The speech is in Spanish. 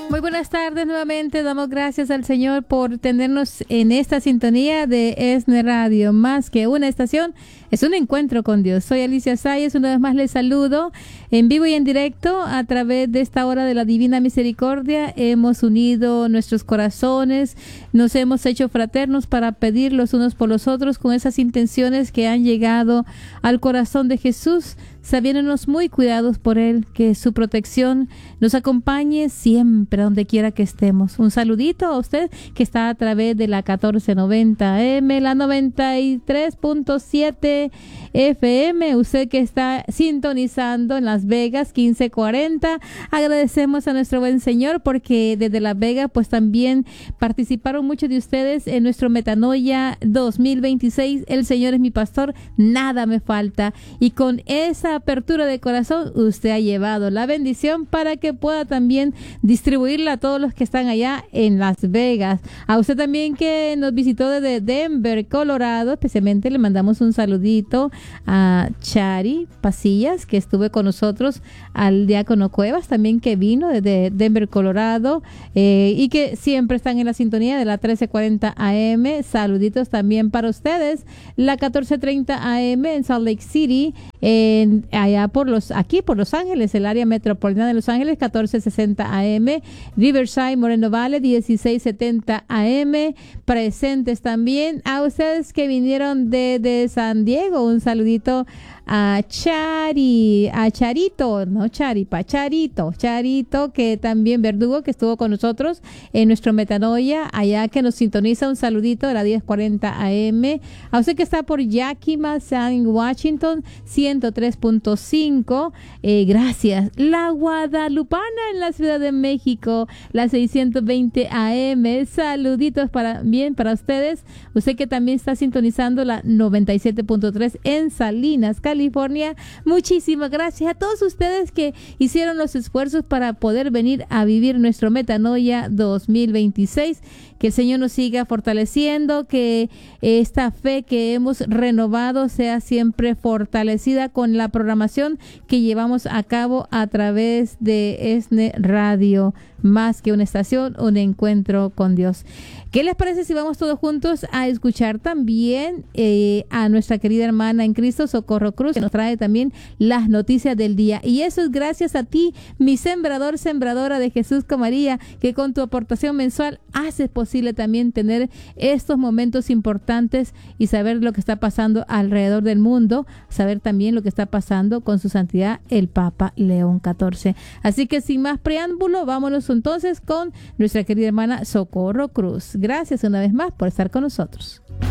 Muy buenas tardes nuevamente. Damos gracias al Señor por tenernos en esta sintonía de ESNE Radio. Más que una estación, es un encuentro con Dios. Soy Alicia Sayes. Una vez más les saludo en vivo y en directo a través de esta hora de la Divina Misericordia. Hemos unido nuestros corazones, nos hemos hecho fraternos para pedir los unos por los otros con esas intenciones que han llegado al corazón de Jesús, sabiéndonos muy cuidados por Él, que su protección nos acompañe siempre, donde quiera que estemos. Un saludito a usted que está a través de la 1490 AM, la 93.7 FM, usted que está sintonizando en Las Vegas 1540. Agradecemos a nuestro buen Señor porque desde Las Vegas pues también participaron muchos de ustedes en nuestro Metanoia 2026. El Señor es mi pastor, nada me falta. Y con esa apertura de corazón usted ha llevado la bendición para que pueda también distribuirla a todos los que están allá en Las Vegas. A usted también que nos visitó desde Denver, Colorado, especialmente le mandamos un saludito a Chari Pasillas, que estuve con nosotros, al diácono Cuevas también, que vino desde Denver, Colorado, y que siempre están en la sintonía de la 1340 AM. Saluditos también para ustedes. La 1430 AM en Salt Lake City, allá aquí por Los Ángeles, el área metropolitana de Los Ángeles, 1460 AM. Riverside, Moreno Valley, 1670 AM. Presentes también a ustedes que vinieron de San Diego. Un saludito a Charito, que también Verdugo, que estuvo con nosotros en nuestro Metanoia, allá que nos sintoniza. Un saludito de la 1040 AM. A usted que está por Yakima, San Washington, 103.5. Gracias. La Guadalupana en la Ciudad de México, la 620 AM. Saluditos para ustedes. Usted que también está sintonizando la 97.3 en Salinas, California. Muchísimas gracias a todos ustedes que hicieron los esfuerzos para poder venir a vivir nuestro Metanoia 2026. Que el Señor nos siga fortaleciendo, que esta fe que hemos renovado sea siempre fortalecida con la programación que llevamos a cabo a través de ESNE Radio. Más que una estación, un encuentro con Dios. ¿Qué les parece si vamos todos juntos a escuchar también a nuestra querida hermana en Cristo, Socorro Cruz, que nos trae también las noticias del día? Y eso es gracias a ti, mi sembrador, sembradora de Jesús con María, que con tu aportación mensual haces posible también tener estos momentos importantes y saber lo que está pasando alrededor del mundo, saber también lo que está pasando con su santidad el Papa León XIV. Así que sin más preámbulo, vámonos entonces con nuestra querida hermana Socorro Cruz. Gracias una vez más por estar con nosotros.